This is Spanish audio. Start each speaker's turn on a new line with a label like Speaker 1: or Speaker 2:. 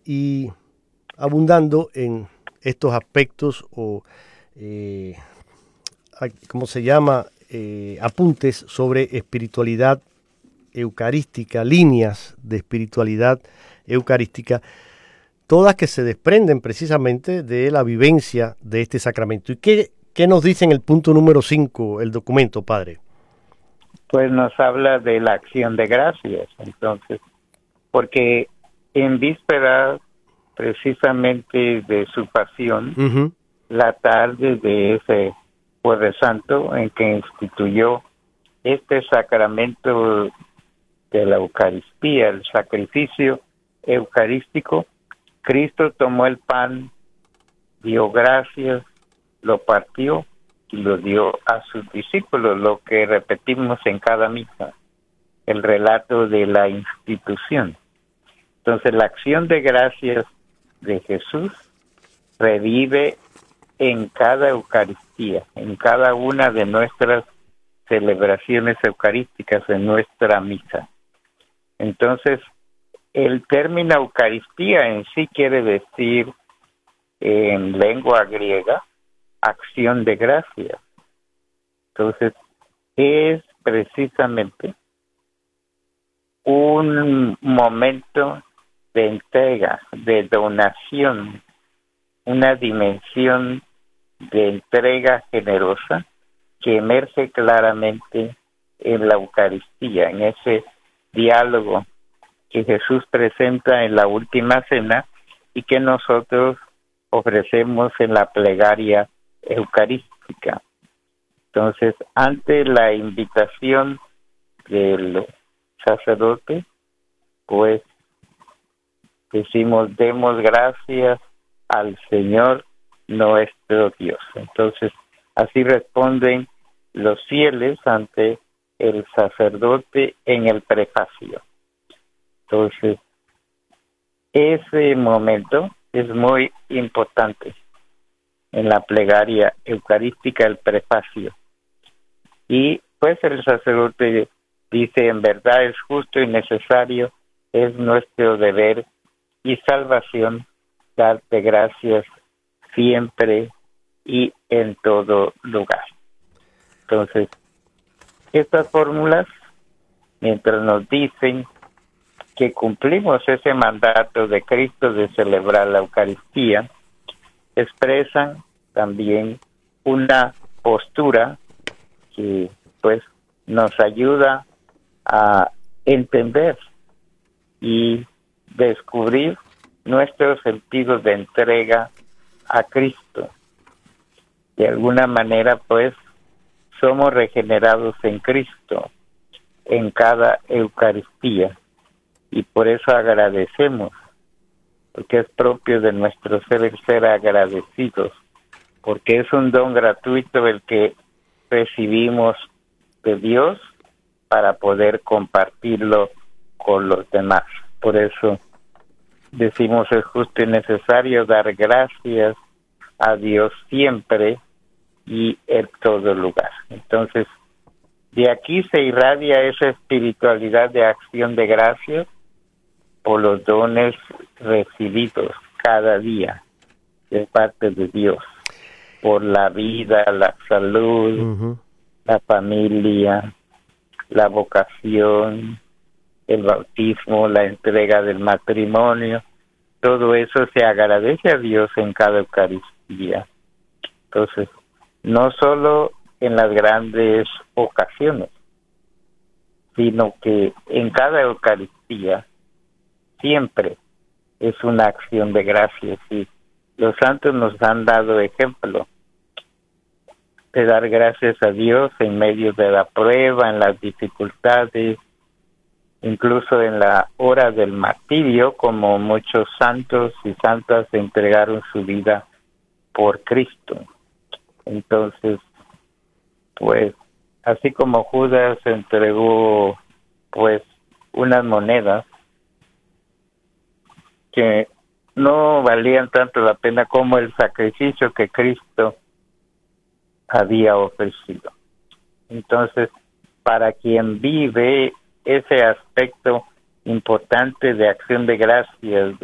Speaker 1: y abundando en estos aspectos o, ¿cómo se llama? Apuntes sobre espiritualidad eucarística, líneas de espiritualidad eucarística, todas que se desprenden precisamente de la vivencia de este sacramento. ¿Y qué nos dice en el punto número 5 el documento, padre?
Speaker 2: Pues nos habla de la acción de gracias, entonces, porque en vísperas precisamente de su pasión, la tarde de ese Jueves Santo en que instituyó este sacramento de la Eucaristía, el sacrificio eucarístico, Cristo tomó el pan, dio gracias, lo partió y lo dio a sus discípulos, lo que repetimos en cada misa, el relato de la institución. Entonces la acción de gracias de Jesús revive en cada Eucaristía, en cada una de nuestras celebraciones eucarísticas, en nuestra misa. Entonces, el término Eucaristía en sí quiere decir, en lengua griega, acción de gracias. Entonces, es precisamente un momento de entrega, de donación, una dimensión de entrega generosa que emerge claramente en la Eucaristía, en ese diálogo que Jesús presenta en la última cena y que nosotros ofrecemos en la plegaria eucarística. Entonces, ante la invitación del sacerdote, pues decimos, demos gracias al Señor nuestro Dios. Entonces, así responden los fieles ante el sacerdote en el prefacio. Entonces, ese momento es muy importante en la plegaria eucarística, el prefacio. Y pues el sacerdote dice, en verdad es justo y necesario, es nuestro deber y salvación darte gracias siempre y en todo lugar. Entonces, estas fórmulas, mientras nos dicen que cumplimos ese mandato de Cristo de celebrar la Eucaristía, expresan también una postura que pues nos ayuda a entender y descubrir nuestro sentido de entrega a Cristo. De alguna manera, pues, somos regenerados en Cristo en cada Eucaristía y por eso agradecemos, porque es propio de nuestro ser agradecidos, porque es un don gratuito el que recibimos de Dios para poder compartirlo con los demás. Por eso decimos, es justo y necesario dar gracias a Dios siempre y en todo lugar. Entonces, de aquí se irradia esa espiritualidad de acción de gracias por los dones recibidos cada día de parte de Dios, por la vida, la salud, la familia, la vocación, el bautismo, la entrega del matrimonio. Todo eso se agradece a Dios en cada Eucaristía. Entonces, no solo en las grandes ocasiones, sino que en cada Eucaristía siempre es una acción de gracias. Y los santos nos han dado ejemplo de dar gracias a Dios en medio de la prueba, en las dificultades, incluso en la hora del martirio, como muchos santos y santas entregaron su vida por Cristo. Entonces, pues, así como Judas entregó, pues, unas monedas que no valían tanto la pena como el sacrificio que Cristo había ofrecido. Entonces, para quien vive ese aspecto importante de acción de gracias,